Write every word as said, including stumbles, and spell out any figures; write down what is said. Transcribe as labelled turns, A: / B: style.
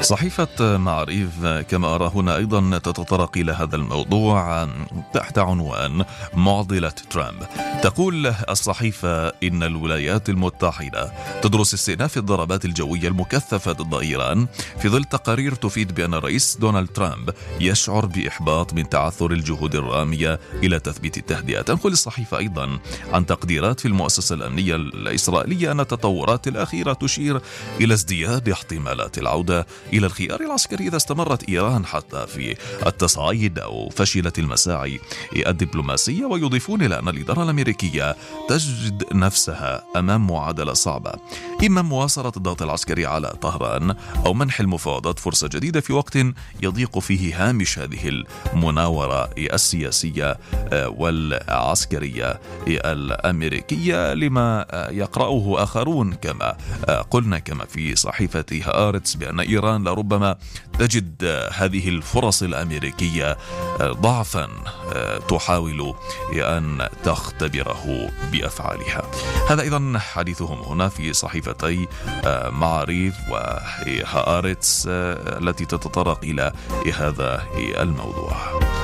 A: صحيفة معاريف كما أرى هنا أيضا تتطرق إلى هذا الموضوع تحت عنوان معضلة ترامب. تقول الصحيفة إن الولايات المتحدة تدرس استئناف الضربات الجوية المكثفة ضد إيران في ظل تقارير تفيد بأن الرئيس دونالد ترامب يشعر بإحباط من تعثر الجهود الرامية إلى تثبيت التهدئة. تنقل الصحيفة أيضا عن تقديرات في المؤسسة الأمنية الإسرائيلية أن التطورات الأخيرة تشير إلى ازدياد احتمالات العودة إلى الخيار العسكري إذا استمرت إيران حتى في التصعيد أو فشلت المساعي الدبلوماسية. ويضيفون إلى أن الإدارة الأمريكية تجد نفسها أمام معادلة صعبة، إما مواصلة الضغط العسكري على طهران أو منح المفاوضات فرصة جديدة في وقت يضيق فيه هامش هذه المناورة السياسية والعسكرية الأمريكية، لما يقرأه آخرون كما قلنا كما في صحيفة هآرتس بأن إيران لربما تجد هذه الفرص الأمريكية ضعفا تحاول أن تختبره بأفعالها. هذا أيضا حديثهم هنا في صحيفتي معاريف وهآرتس التي تتطرق إلى هذا الموضوع.